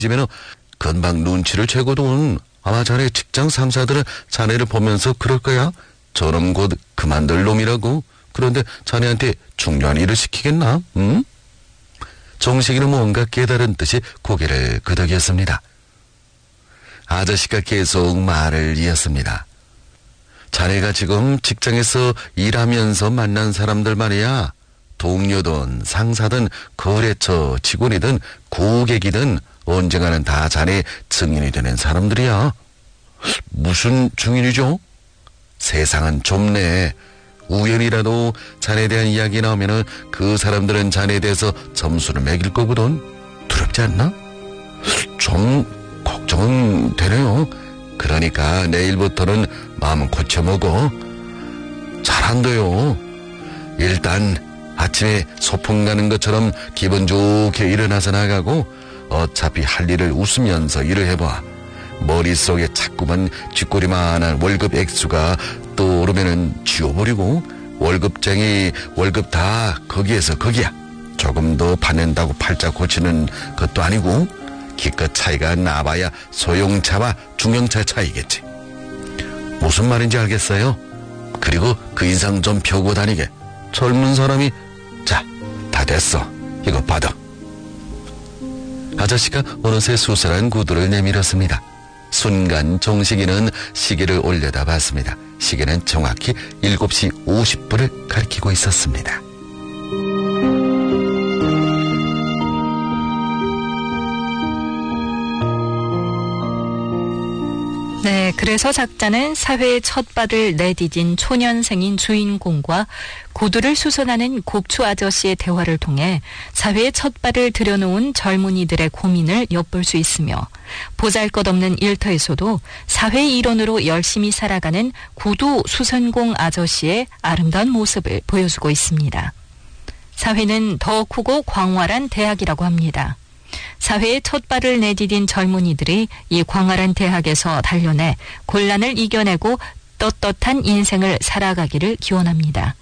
집에는 금방 눈치를 채거든. 아마 자네 직장 상사들은 자네를 보면서 그럴 거야. 저놈 곧 그만둘 놈이라고. 그런데 자네한테 중요한 일을 시키겠나? 응? 정식이는 뭔가 깨달은 듯이 고개를 끄덕였습니다. 아저씨가 계속 말을 이었습니다. 자네가 지금 직장에서 일하면서 만난 사람들 말이야. 동료든 상사든 거래처 직원이든 고객이든 언젠가는 다 자네 증인이 되는 사람들이야. 무슨 증인이죠? 세상은 좁네. 우연이라도 자네에 대한 이야기 나오면은 그 사람들은 자네에 대해서 점수를 매길 거거든. 두렵지 않나? 좀 걱정은 되네요. 그러니까 내일부터는 마음 고쳐먹어. 잘한대요. 일단 아침에 소풍 가는 것처럼 기분 좋게 일어나서 나가고 어차피 할 일을 웃으면서 일을 해봐. 머릿속에 자꾸만 쥐꼬리만한 월급 액수가 떠오르면은 지워버리고 월급쟁이 월급 다 거기에서 거기야. 조금 더 받는다고 팔자 고치는 것도 아니고 기껏 차이가 나봐야 소형차와 중형차 차이겠지. 무슨 말인지 알겠어요? 그리고 그 인상 좀 펴고 다니게. 젊은 사람이 자, 다 됐어. 이거 받아. 아저씨가 어느새 수술한 구두를 내밀었습니다. 순간 정식이는 시계를 올려다 봤습니다. 시계는 정확히 7시 50분을 가리키고 있었습니다. 네, 그래서 작자는 사회의 첫발을 내디딘 초년생인 주인공과 구두를 수선하는 곡추 아저씨의 대화를 통해 사회의 첫발을 들여놓은 젊은이들의 고민을 엿볼 수 있으며 보잘것없는 일터에서도 사회의 일원으로 열심히 살아가는 구두 수선공 아저씨의 아름다운 모습을 보여주고 있습니다. 사회는 더 크고 광활한 대학이라고 합니다. 사회의 첫발을 내디딘 젊은이들이 이 광활한 대학에서 단련해 곤란을 이겨내고 떳떳한 인생을 살아가기를 기원합니다.